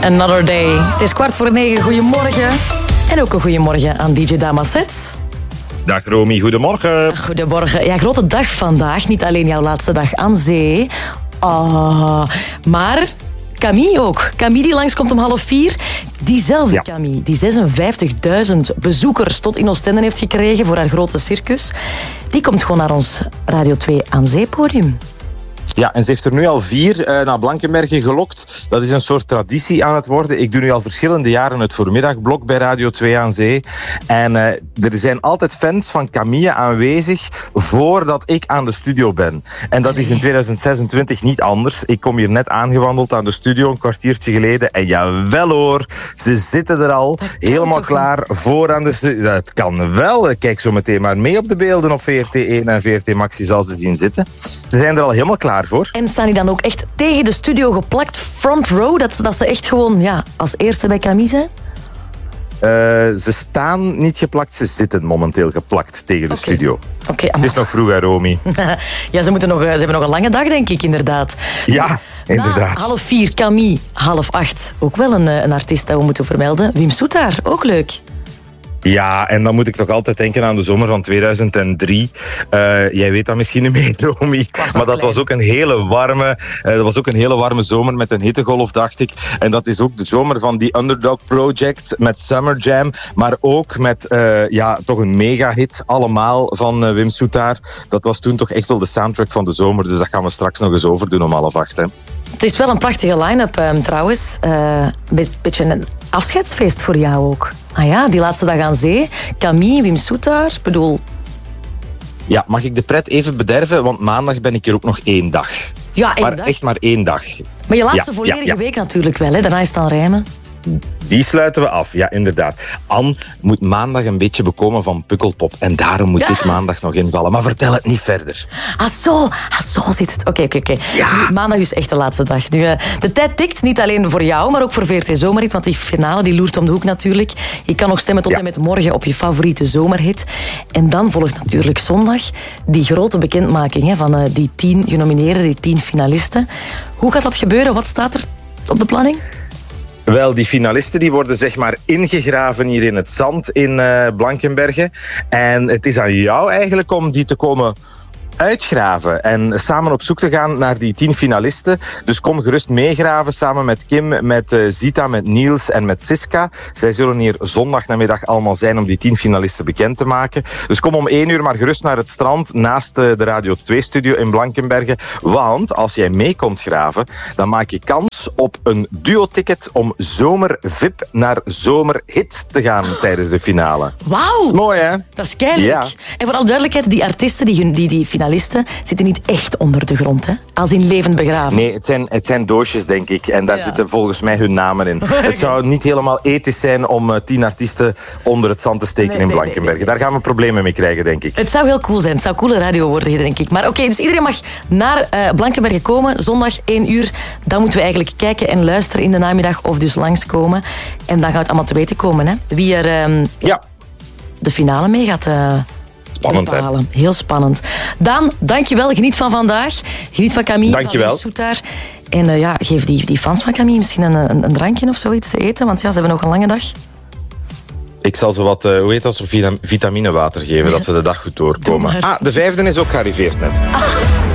Another Day. Het is 8:45, goedemorgen. En ook een goedemorgen aan DJ Damaset. Dag Romy, goedemorgen. Goedemorgen. Ja, grote dag vandaag. Niet alleen jouw laatste dag aan zee. Maar Camille ook. Camille die langskomt om 3:30. Diezelfde Camille, die 56.000 bezoekers tot in Oostende heeft gekregen voor haar grote circus. Die komt gewoon naar ons Radio 2 aan Zee-podium. Ja, en ze heeft er nu al 4 naar Blankenberge gelokt. Dat is een soort traditie aan het worden. Ik doe nu al verschillende jaren het voormiddagblok bij Radio 2 aan Zee. En er zijn altijd fans van Camille aanwezig voordat ik aan de studio ben. En dat is in 2026 niet anders. Ik kom hier net aangewandeld aan de studio, een kwartiertje geleden. En jawel hoor, ze zitten er al helemaal klaar voor aan de studio. Dat kan wel. Kijk zo meteen maar mee op de beelden op VRT1 en VRT Maxi zal ze zien zitten. Ze zijn er al helemaal klaar voor. En staan die dan ook echt tegen de studio geplakt, front row, dat ze echt gewoon als eerste bij Camille zijn? Ze staan niet geplakt, ze zitten momenteel geplakt tegen de studio. Het is nog vroeg, hè, Romy? Ja, ze hebben nog een lange dag, denk ik, inderdaad. Ja, inderdaad. 3:30 Camille, 7:30. Ook wel een artiest dat we moeten vermelden. Wim Soetaar, ook leuk. Ja, en dan moet ik toch altijd denken aan de zomer van 2003. Jij weet dat misschien niet meer, Romy. Maar dat was ook een hele warme zomer met een hittegolf, dacht ik. En dat is ook de zomer van die Underdog Project met Summer Jam. Maar ook met toch een mega-hit allemaal van Wim Soetaar. Dat was toen toch echt wel de soundtrack van de zomer. Dus dat gaan we straks nog eens overdoen om 7:30. Hè. Het is wel een prachtige line-up trouwens. Een beetje een afscheidsfeest voor jou ook. Ah ja, die laatste dag aan zee. Camille, Wim Soetaar, bedoel... Ja, mag ik de pret even bederven? Want maandag ben ik er ook nog 1 dag. Ja, 1 dag? Maar echt maar 1 dag. Maar je laatste volledige week natuurlijk wel, hè? Daarna is het dan rijmen. Die sluiten we af, ja, inderdaad. Anne moet maandag een beetje bekomen van pukkelpop. En daarom moet ik maandag nog invallen. Maar vertel het niet verder. Zo zit het. Oké. Ja. Maandag is echt de laatste dag. Nu, de tijd tikt, niet alleen voor jou, maar ook voor VRT Zomerhit. Want die finale die loert om de hoek natuurlijk. Je kan nog stemmen tot en met morgen op je favoriete zomerhit. En dan volgt natuurlijk zondag die grote bekendmaking van die 10 genomineerden, die 10 finalisten. Hoe gaat dat gebeuren? Wat staat er op de planning? Wel, die finalisten die worden zeg maar ingegraven hier in het zand in Blankenberge. En het is aan jou eigenlijk om die te komen uitgraven en samen op zoek te gaan naar die 10 finalisten. Dus kom gerust meegraven samen met Kim, met Zita, met Niels en met Siska. Zij zullen hier zondagnamiddag allemaal zijn om die 10 finalisten bekend te maken. Dus kom om 1 uur maar gerust naar het strand naast de Radio 2-studio in Blankenberge. Want als jij mee komt graven, dan maak je kans op een duo-ticket om zomer-VIP naar zomerhit te gaan tijdens de finale. Wauw! Dat is mooi, hè? Dat is keihard. Ja. En voor alle duidelijkheid, die artiesten, die finalisten, zitten niet echt onder de grond, hè? Als in levend begraven. Nee, het zijn doosjes, denk ik. En daar zitten volgens mij hun namen in. Het zou niet helemaal ethisch zijn om 10 artiesten onder het zand te steken in Blankenberge. Daar gaan we problemen mee krijgen, denk ik. Het zou heel cool zijn. Het zou coole radio worden, denk ik. Maar oké, dus iedereen mag naar Blankenberge komen. Zondag 1 uur. Dan moeten we eigenlijk kijken en luisteren in de namiddag of dus langskomen. En dan gaan we het allemaal te weten komen, hè? Wie er de finale mee gaat spannend, bepalen. Heel spannend. Daan, dankjewel. Geniet van vandaag. Geniet van Camille, dankjewel. Van Soetaar. En geef die fans van Camille misschien een drankje of zoiets te eten, want ze hebben nog een lange dag. Ik zal ze wat, vitaminewater geven, dat ze de dag goed doorkomen. De 5e is ook gearriveerd net.